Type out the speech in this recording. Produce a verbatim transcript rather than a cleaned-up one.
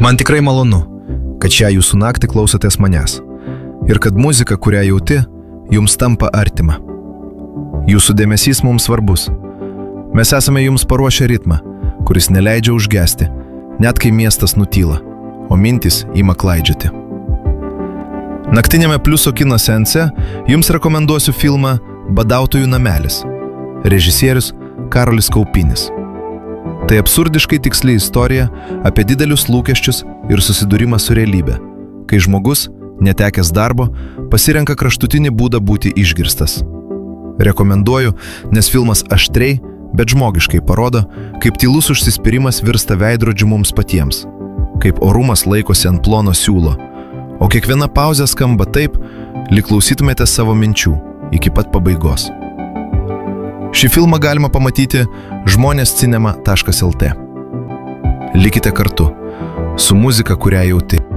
Man tikrai malonu, kad šią jūsų naktį klausotės manęs ir kad muzika, kurią jauti, jums tampa artima. Jūsų dėmesys mums svarbus. Mes esame jums paruošę ritmą, kuris neleidžia užgesti, net kai miestas nutyla, o mintys ima klaidžioti. Naktinėme Pliuso kino seanse jums rekomenduosiu filmą Badautojų namelis. Režisierius Karolis Kaupinis. Tai absurdiškai tiksli istorija apie didelius lūkesčius ir susidūrimą su realybė, kai žmogus, netekęs darbo, pasirenka kraštutinį būdą būti išgirstas. Rekomenduoju, nes filmas aštriai, bet žmogiškai parodo, kaip tylus užsispyrimas virsta veidrodžiu mums patiems, kaip orumas laikosi ant plono siūlo, o kiekviena pauzė skamba taip, lyg klausytumėte savo minčių iki pat pabaigos. Šį filmą galima pamatyti žmonės cinema taškas el tė. Likite kartu su muzika, kurią jauti.